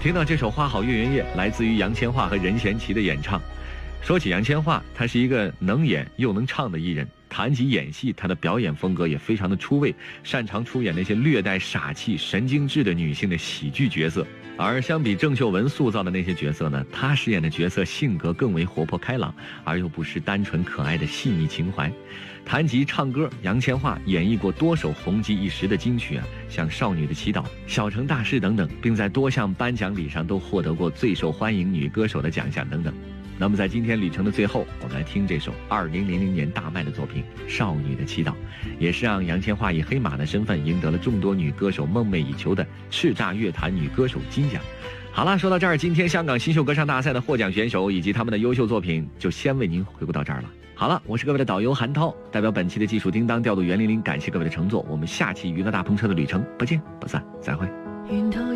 听到这首《花好月圆夜》来自于杨千嬅和任贤齐的演唱。说起杨千嬅，她是一个能演又能唱的艺人，谈及演戏，她的表演风格也非常的出位，擅长出演那些略带傻气、神经质的女性的喜剧角色。而相比郑秀文塑造的那些角色呢，她饰演的角色性格更为活泼开朗，而又不是单纯可爱的细腻情怀。谈及唱歌，杨千嬅演绎过多首红极一时的金曲像《少女的祈祷》、《小城大事》等等，并在多项颁奖礼上都获得过最受欢迎女歌手的奖项等等。那么在今天旅程的最后，我们来听这首2000年大卖的作品《少女的祈祷》，也是让杨千嬅以黑马的身份赢得了众多女歌手梦寐以求的叱咤乐坛女歌手金奖。好了，说到这儿，今天香港新秀歌唱大赛的获奖选手以及他们的优秀作品就先为您回顾到这儿了。好了，我是各位的导游韩涛，代表本期的技术叮当调度袁玲玲，感谢各位的乘坐，我们下期娱乐大篷车的旅程不见不散，再会。